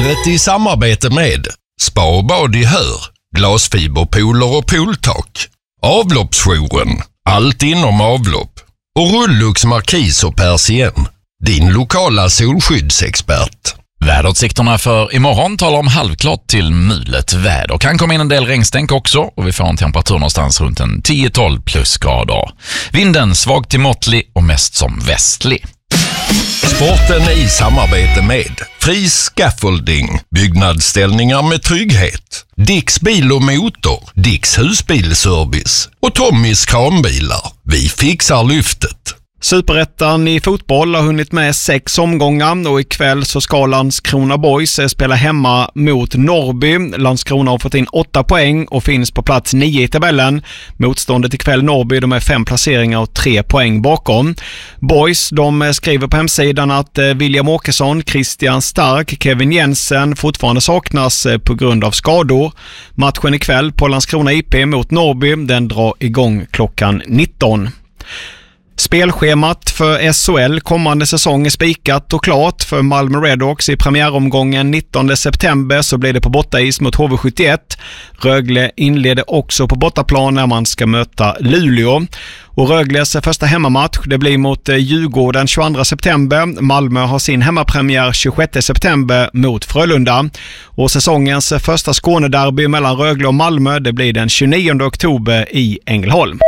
Livet i samarbete med Spa och bad i Hör, glasfiberpooler och pooltak, Avloppsjouren, allt inom avlopp och Rullux Markis och Persien, din lokala solskyddsexpert. Väderutsikterna för imorgon talar om halvklart till mulet väder. Kan komma in en del regnstänk också och vi får en temperatur någonstans runt en 10-12 plusgrader. Vinden svag till måttlig och mest som västlig. Sporten i samarbete med Fri Scaffolding, byggnadsställningar med trygghet, Dicks bil och motor, Dicks husbilservice och Tommys kranbilar. Vi fixar lyftet. Superettan i fotboll har hunnit med 6 omgångar och ikväll så ska Landskrona Boys spela hemma mot Norrby. Landskrona har fått in 8 poäng och finns på plats 9 i tabellen. Motståndet ikväll Norrby, de är 5 placeringar och 3 poäng bakom. Boys, de skriver på hemsidan att William Åkesson, Christian Stark, Kevin Jensen fortfarande saknas på grund av skador. Matchen ikväll på Landskrona IP mot Norrby, den drar igång klockan 19. Spelschemat för SHL kommande säsong är spikat och klart för Malmö Redhawks. I premiäromgången 19 september så blir det på bortais mot HV71. Rögle inleder också på bortaplan när man ska möta Luleå. Och Rögles första hemmamatch det blir mot Djurgården 22 september. Malmö har sin hemmapremiär 26 september mot Frölunda. Och säsongens första Skånederby mellan Rögle och Malmö det blir den 29 oktober i Ängelholm.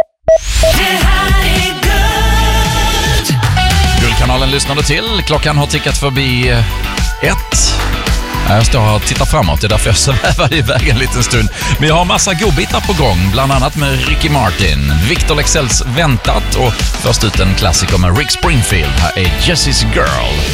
Kanalen lyssnade till. Klockan har tickat förbi 1. Jag står och tittar framåt. Det är därför jag svävar iväg en liten stund. Men jag har massa godbitar på gång. Bland annat med Ricky Martin, Victor Leksells Väntat och först ut en klassiker med Rick Springfield. Här är Jessie's Girl.